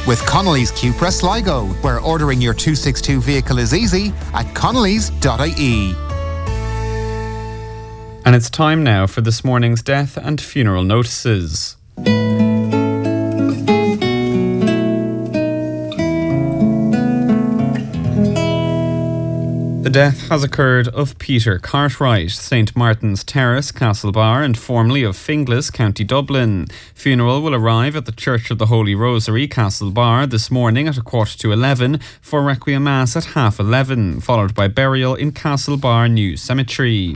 with Connolly's Cupra Sligo, where ordering your 262 vehicle is easy at connellys.ie. And it's time now for this morning's death and funeral notices. The death has occurred of Peter Cartwright, St Martin's Terrace, Castlebar, and formerly of Finglas, County Dublin. Funeral will arrive at the Church of the Holy Rosary, Castlebar, this morning at 11:15 for Requiem Mass at 11:30, followed by burial in Castlebar New Cemetery.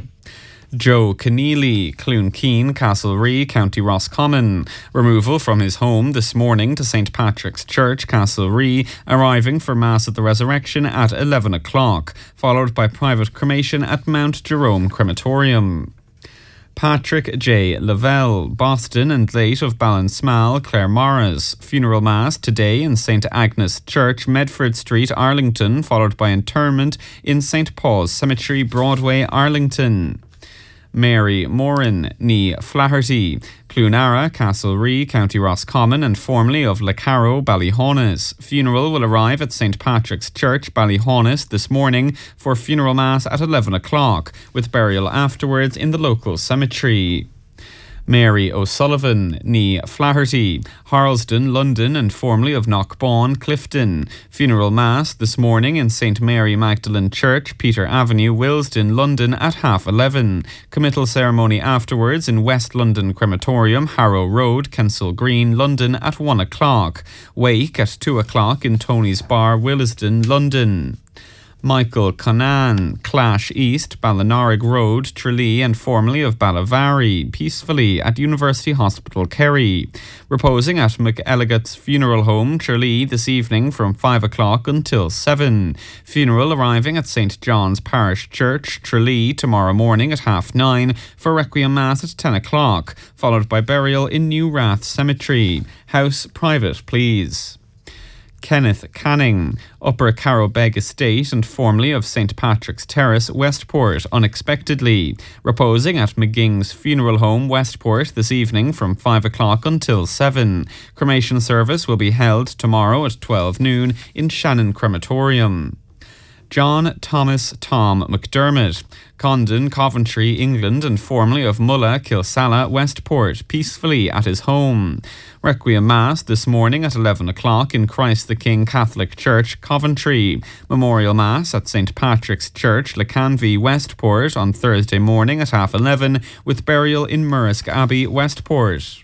Joe Keneally, Cloonkeen, Castlerea, County Roscommon. Removal from his home this morning to St Patrick's Church, Castlerea, arriving for Mass at the Resurrection at 11 o'clock, followed by private cremation at Mount Jerome Crematorium. Patrick J. Lavelle, Boston and late of Ballinsmall, Claremorris. Funeral Mass today in St Agnes Church, Medford Street, Arlington, followed by interment in St Paul's Cemetery, Broadway, Arlington. Mary Moran, ní Flaherty, Clonara, Castlerea, County Roscommon, and formerly of Lecarrow, Ballyhaunis. Funeral will arrive at St Patrick's Church, Ballyhaunis, this morning for funeral mass at 11 o'clock, with burial afterwards in the local cemetery. Mary O'Sullivan, ní Flaherty, Harlesden, London, and formerly of Knockbawn, Clifton. Funeral Mass this morning in St Mary Magdalene Church, Peter Avenue, Willesden, London at 11:30. Committal ceremony afterwards in West London Crematorium, Harrow Road, Kensal Green, London at 1 o'clock. Wake at 2 o'clock in Tony's Bar, Willesden, London. Michael Conan, Clash East, Ballinarig Road, Tralee, and formerly of Ballavary, peacefully at University Hospital, Kerry. Reposing at McElligot's Funeral Home, Tralee, this evening from 5 o'clock until 7. Funeral arriving at St John's Parish Church, Tralee, tomorrow morning at 9:30 for Requiem Mass at 10 o'clock, followed by burial in New Rath Cemetery. House private, please. Kenneth Canning, Upper Carrowbeg Estate and formerly of St Patrick's Terrace, Westport, unexpectedly. Reposing at McGing's Funeral Home, Westport, this evening from 5 o'clock until 7. Cremation service will be held tomorrow at 12 noon in Shannon Crematorium. John Thomas Tom McDermott, Condon, Coventry, England, and formerly of Mulla, Kilsalla, Westport, peacefully at his home. Requiem Mass this morning at 11 o'clock in Christ the King Catholic Church, Coventry. Memorial Mass at St Patrick's Church, Lecanvy, Westport on Thursday morning at 11:30 with burial in Murrisk Abbey, Westport.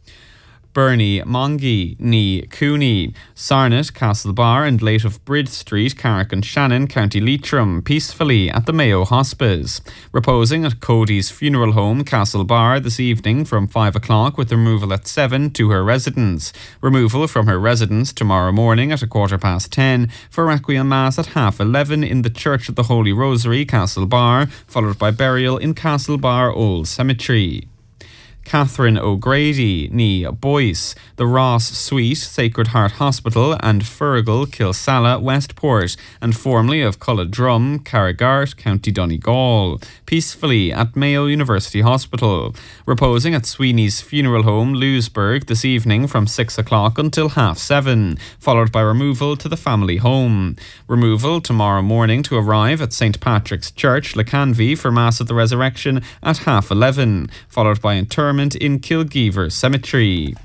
Bernie Mongie, ní Cooney, Sarnet, Castlebar, and late of Bridge Street, Carrick and Shannon, County Leitrim, peacefully at the Mayo Hospice. Reposing at Cody's Funeral Home, Castlebar, this evening from 5 o'clock with removal at 7 to her residence. Removal from her residence tomorrow morning at 10:15 for Requiem Mass at 11:30 in the Church of the Holy Rosary, Castlebar, followed by burial in Castlebar Old Cemetery. Catherine O'Grady, ní Boyce, the Ross Suite, Sacred Heart Hospital, and Fergal, Kilsalla, Westport, and formerly of Culladrum, Carrigart, County Donegal, peacefully at Mayo University Hospital. Reposing at Sweeney's Funeral Home, Louisburg, this evening from 6 o'clock until 7:30, followed by removal to the family home. Removal tomorrow morning to arrive at St Patrick's Church, Lecanvy, for Mass of the Resurrection at 11:30, followed by interment in Kilgeever Cemetery.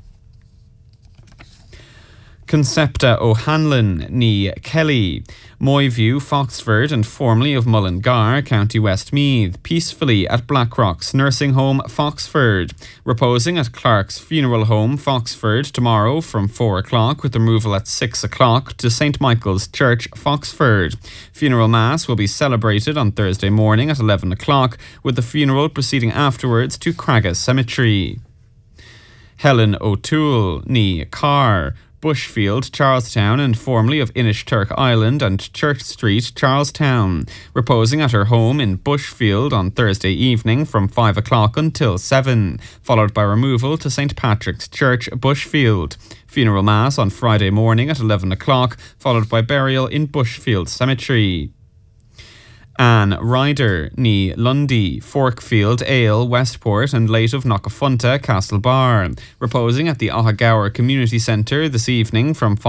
Concepta O'Hanlon, ní Kelly, Moyview, Foxford, and formerly of Mullingar, County Westmeath, peacefully at Blackrock's Nursing Home, Foxford. Reposing at Clark's Funeral Home, Foxford, tomorrow from 4 o'clock with removal at 6 o'clock to St Michael's Church, Foxford. Funeral Mass will be celebrated on Thursday morning at 11 o'clock with the funeral proceeding afterwards to Cragga Cemetery. Helen O'Toole, ní Carr, Bushfield, Charlestown, and formerly of Inishturk Island and Church Street, Charlestown. Reposing at her home in Bushfield on Thursday evening from 5 o'clock until 7, followed by removal to St Patrick's Church, Bushfield. Funeral Mass on Friday morning at 11 o'clock, followed by burial in Bushfield Cemetery. Anne Ryder, ní Lundy, Forkfield, Ale, Westport, and late of Knockafunta, Castlebar. Reposing at the Ottagower Community Centre this evening from